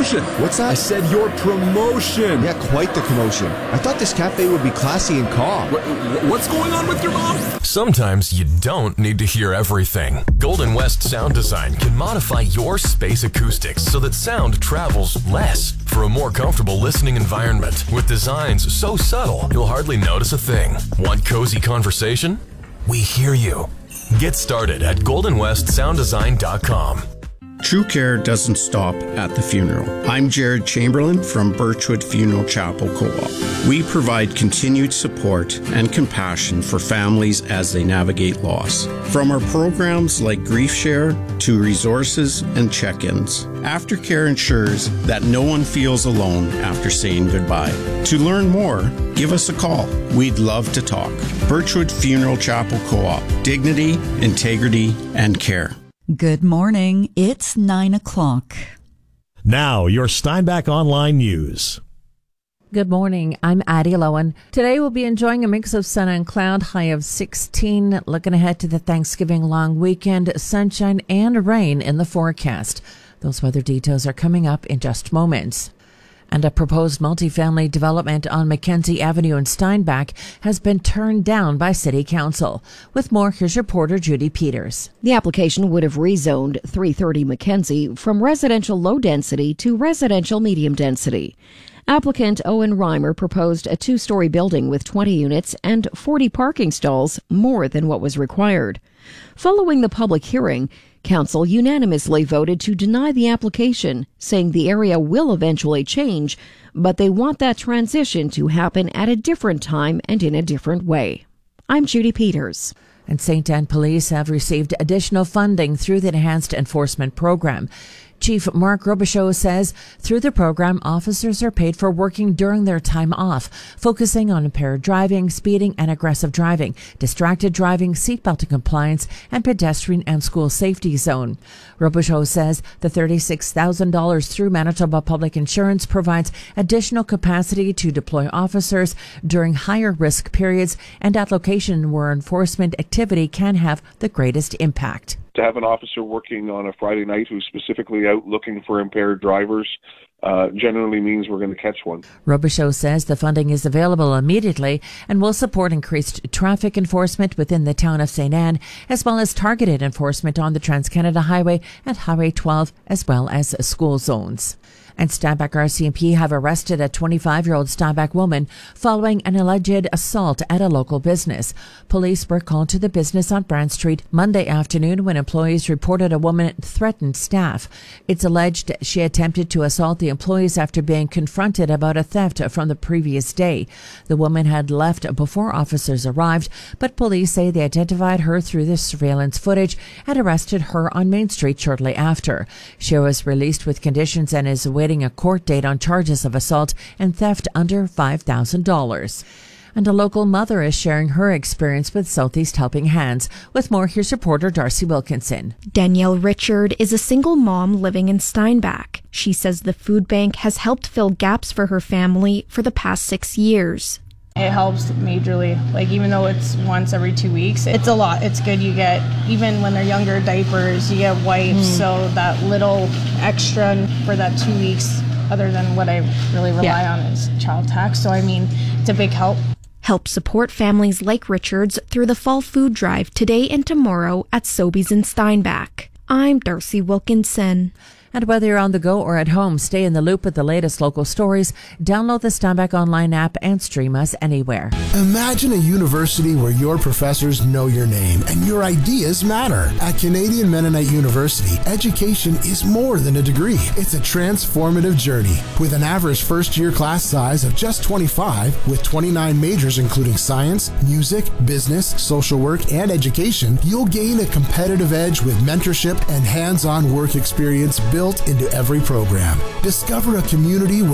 promotion. What's that? I said your promotion. Yeah, quite the commotion. I thought this cafe would be classy and calm. What's going on with your mom? Sometimes you don't need to hear everything. Golden West Sound Design can modify your space acoustics so that sound travels less for a more comfortable listening environment. With designs so subtle, you'll hardly notice a thing. Want cozy conversation? We hear you. Get started at goldenwestsounddesign.com. True care doesn't stop at the funeral. I'm Jared Chamberlain from Birchwood Funeral Chapel Co-op. We provide continued support and compassion for families as they navigate loss. From our programs like Grief Share to resources and check-ins, Aftercare ensures that no one feels alone after saying goodbye. To learn more, give us a call. We'd love to talk. Birchwood Funeral Chapel Co-op. Dignity, integrity, and care. Good morning. It's 9 o'clock. Now, your Steinbach Online News. Good morning. I'm Addie Lowen. Today we'll be enjoying a mix of sun and cloud, high of 16. Looking ahead to the Thanksgiving long weekend, sunshine and rain in the forecast. Those weather details are coming up in just moments. And a proposed multifamily development on Mackenzie Avenue in Steinbach has been turned down by City Council. With more, here's reporter Judy Peters. The application would have rezoned 330 Mackenzie from residential low density to residential medium density. Applicant Owen Reimer proposed a 2-story building with 20 units and 40 parking stalls, more than what was required. Following the public hearing, Council unanimously voted to deny the application, saying the area will eventually change, but they want that transition to happen at a different time and in a different way. I'm Judy Peters. And St. Anne Police have received additional funding through the Enhanced Enforcement Program. Chief Mark Robichaud says through the program, officers are paid for working during their time off, focusing on impaired driving, speeding and aggressive driving, distracted driving, seatbelt compliance, and pedestrian and school safety zone. Robichaud says the $36,000 through Manitoba Public Insurance provides additional capacity to deploy officers during higher risk periods and at locations where enforcement activity can have the greatest impact. To have an officer working on a Friday night who's specifically out looking for impaired drivers generally means we're going to catch one. Robichaud says the funding is available immediately and will support increased traffic enforcement within the town of St. Anne, as well as targeted enforcement on the Trans-Canada Highway and Highway 12, as well as school zones. And Steinbach RCMP have arrested a 25-year-old Steinbach woman following an alleged assault at a local business. Police were called to the business on Brand Street Monday afternoon when employees reported a woman threatened staff. It's alleged she attempted to assault the employees after being confronted about a theft from the previous day. The woman had left before officers arrived, but police say they identified her through the surveillance footage and arrested her on Main Street shortly after. She was released with conditions and is awaiting a court date on charges of assault and theft under $5,000. And a local mother is sharing her experience with Southeast Helping Hands. With more, here's reporter Darcy Wilkinson. Danielle Richard is a single mom living in Steinbach. She says the food bank has helped fill gaps for her family for the past 6 years. It helps majorly. Like, even though it's once every 2 weeks, it's a lot. It's good. You get, even when they're younger, diapers, you get wipes. So that little extra for that 2 weeks, other than what I really rely on, is child tax. So, I mean, it's a big help. Help support families like Richard's through the fall food drive today and tomorrow at Sobeys in Steinbach. I'm Darcy Wilkinson. And whether you're on the go or at home, stay in the loop with the latest local stories. Download the Steinbach Online app and stream us anywhere. Imagine a university where your professors know your name and your ideas matter. At Canadian Mennonite University, education is more than a degree. It's a transformative journey. With an average first-year class size of just 25, with 29 majors including science, music, business, social work, and education, you'll gain a competitive edge with mentorship and hands-on work experience built into every program. Discover a community where